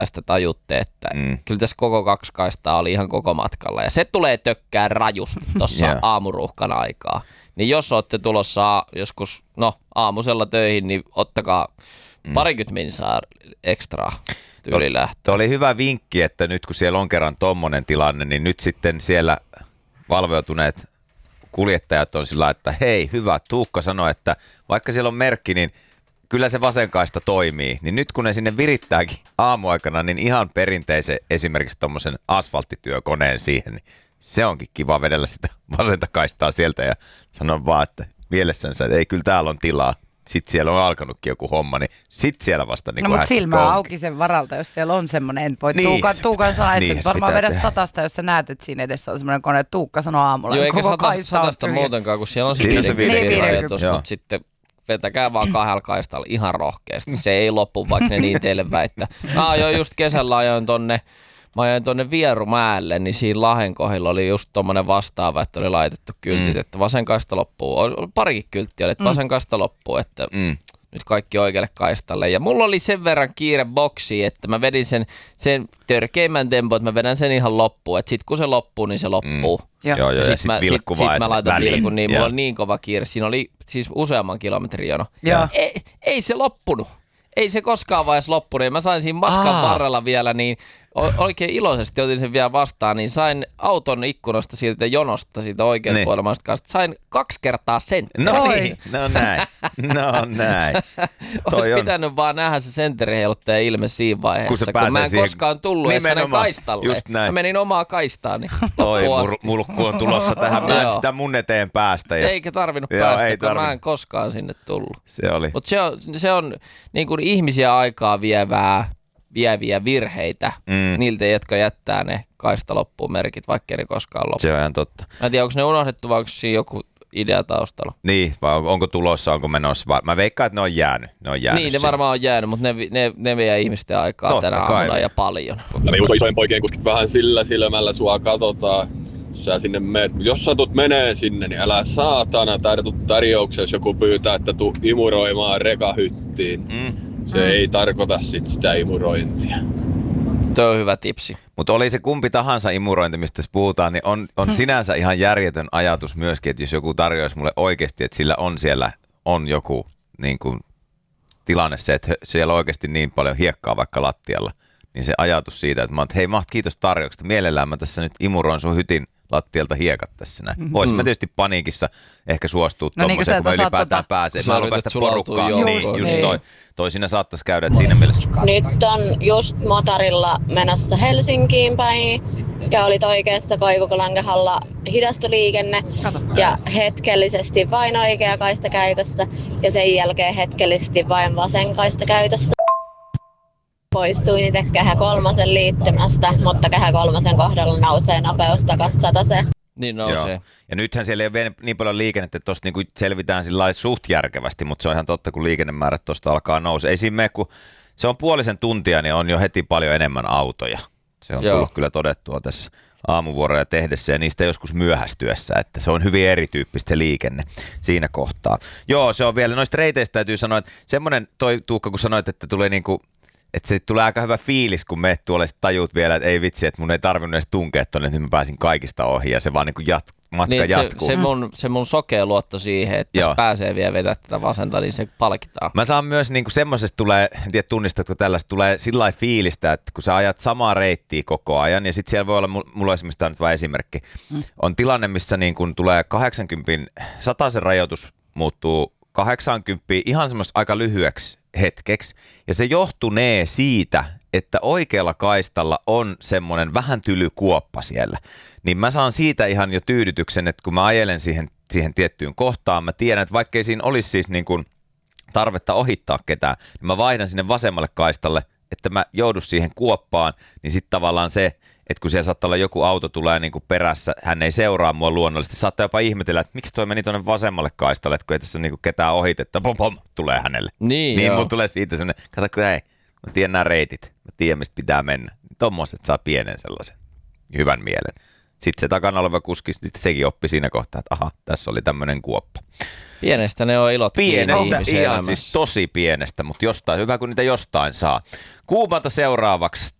tästä tajutte, että kyllä tässä koko 2 kaistaa oli ihan koko matkalla. Ja se tulee tökkää rajusti tuossa aamuruuhkan aikaa. Niin jos olette tulossa joskus aamusella töihin, niin ottakaa 20 minsaa ekstraa tyyli lähtö. Tuo oli hyvä vinkki, että nyt kun siellä on kerran tommonen tilanne, niin nyt sitten siellä valveutuneet kuljettajat on sillä, että hei, hyvä, Tuukka sanoi, että vaikka siellä on merkki, niin kyllä se vasenkaista toimii. Niin nyt kun ne sinne virittääkin aamuaikana, niin ihan perinteisen esimerkiksi tommosen asfalttityökoneen siihen, niin se onkin kiva vedellä sitä vasenta kaistaa sieltä ja sanoa vaan, että mielessänsä, että ei, kyllä täällä on tilaa. Sitten siellä on alkanutkin joku homma, niin sitten siellä vasta niin mutta silmä auki sen varalta, jos siellä on semmoinen. Voi Tuukan sanoa, että niin, varmaan vedä 100, jos sä näet, että siinä edessä on semmoinen kone, että Tuukka sanoo aamulla. Joo, eikä 100 muutenkaan, kun siellä on sitten viidekirajoitus, mutta sitten vetäkää vaan 2 kaistalla ihan rohkeasti. Se ei loppu, vaikka ne niin teille väittää. Just kesällä ajoin tonne Vierumäelle, niin siinä Lahen kohdilla oli just tommonen vastaava, että oli laitettu kyltit, että vasen kaista loppuu. Parikin kylttiä oli, että vasen kaista loppuu, että nyt kaikki oikealle kaistalle. Ja mulla oli sen verran kiire boksiin, että mä vedin sen törkeimmän tempon, että mä vedän sen ihan loppuun. Että sit kun se loppuu, niin se loppuu. Joo, ja sit vilkku vaan mä laitan väliin. Vilkun, niin mulla oli niin kova kiire. Siinä oli siis useamman kilometrin jono. Ei se loppunut. Ei se koskaan vaiheessa loppunut. Ja mä sain siinä matkan varrella vielä, niin oikein iloisesti otin sen vielä vastaan, niin sain auton ikkunasta siitä jonosta, siitä oikean puolemmasta kanssa. Sain 2 kertaa sentteriä. No näin. Olisi pitänyt vaan nähdä se sentteriheiluttaja ilme siinä vaiheessa, kun mä en koskaan tullut edes hänen kaistalle. Mä menin omaa kaistaani. Mulkku on tulossa tähän, mä en sitä mun eteen päästä. Eikä tarvinnut päästä, kun mä en koskaan sinne tullut. Se oli. Mutta se on niin kuin ihmisiä aikaa vieviä virheitä niiltä, jotka jättää ne kaista loppuun merkit, vaikka ne koskaan loppu. Se on ihan totta. Mä en tiedä, onko ne unohdettu vai onko siinä joku idea taustalla. Niin, vai onko tulossa, onko menossa. Mä veikkaan, että ne on jäänyt. Niin, ne varmaan on jäänyt, mutta ne vie ihmisten aikaa totta tänä aamuna ja paljon. Me isojen poikien kuskit vähän sillä silmällä sua katsotaan. Sä sinne meet. Jos satut menee sinne, niin älä saatana tarjouksessa, jos joku pyytää, että tuu imuroimaan rekahyttiin. Se ei tarkoita sitä imurointia. Tuo on hyvä tipsi. Mutta oli se kumpi tahansa imurointi, mistä tässä puhutaan, niin on sinänsä ihan järjetön ajatus myöskin, että jos joku tarjoaisi mulle oikeasti, että sillä on siellä joku niin kuin tilanne se, että siellä on oikeasti niin paljon hiekkaa vaikka lattialla, niin se ajatus siitä, että mä oon, että hei kiitos tarjouksesta, mielellään mä tässä nyt imuroin sun hytin lattialta hiekat tässä näin. Voisin mä tietysti paniikissa ehkä suostua tommoseen, kun mä ylipäätään pääsee. Mä haluan päästä porukkaan. Niin, just toi siinä saattaisi käydä, että siinä mielessä. Nyt on just motorilla menossa Helsinkiin päin ja olit oikeassa Koivukolankähalla hidastoliikenne ja hetkellisesti vain oikea kaista käytössä ja sen jälkeen hetkellisesti vain vasen kaista käytössä. Poistuin itse Kehä kolmosen liittymästä, mutta Kehä kolmosen kohdalla nousee nopeus takas 100. Niin nousee. Joo. Ja nythän siellä ei ole vielä niin paljon liikennettä, että tuosta niin selvitään sillä suht järkevästi, mutta se on ihan totta, kun liikennemäärät tuosta alkaa nousta. Ei siinä mene, kun se on puolisen tuntia, niin on jo heti paljon enemmän autoja. Se on tullut kyllä todettua tässä aamuvuoroja tehdessä ja niistä joskus myöhästyessä, että se on hyvin erityyppistä se liikenne siinä kohtaa. Joo, se on vielä, noista reiteistä täytyy sanoa, että semmoinen, Tuukka, kun sanoit, että tulee niinku, että se tulee aika hyvä fiilis, kun meet tuolle tajut vielä, että ei vitsi, että mun ei tarvinnut edes tunkea tuonne, että mä pääsin kaikista ohi ja se vaan niin kuin matka jatkuu. Se mun sokea luotto siihen, että jos pääsee vielä vetää tätä vasenta, niin se palkitaan. Mä saan myös niin kuin semmoisesta tulee, en tiedä tunnistatko tällaista, tulee sillä lailla fiilistä, että kun sä ajat samaa reittiä koko ajan ja sitten siellä voi olla, mulla esimerkiksi tämä on nyt vain esimerkki, on tilanne, missä niin kun tulee 80, 100 rajoitus muuttuu 80 ihan semmoista aika lyhyeksi hetkeksi ja se johtunee siitä, että oikealla kaistalla on semmoinen vähän tyly kuoppa siellä, niin mä saan siitä ihan jo tyydytyksen, että kun mä ajelen siihen tiettyyn kohtaan, mä tiedän, että vaikkei siinä olisi siis niin kuin tarvetta ohittaa ketään, niin mä vaihdan sinne vasemmalle kaistalle, että mä joudun siihen kuoppaan, niin sitten tavallaan se, että kun siellä saattaa olla joku auto tulee niin kuin perässä, hän ei seuraa mua luonnollisesti, saattaa jopa ihmetellä, että miksi toi meni tuonne vasemmalle kaistalle, että kun ei tässä ole niin kuin ketään ohitetta, pom, tulee hänelle. Niin mulla tulee siitä semmoinen, katsokko hei, mä tiedän nämä reitit, mä tiedän mistä pitää mennä. Tommoset saa pienen sellaisen hyvän mielen. Sitten se takana oleva kuski, sitten sekin oppi siinä kohtaa, että aha, tässä oli tämmöinen kuoppa. Pienestä ne on ilot pienestä, ihan siis tosi pienestä, mutta jostain, hyvä kun niitä jostain saa. Kuubalta seuraavaksi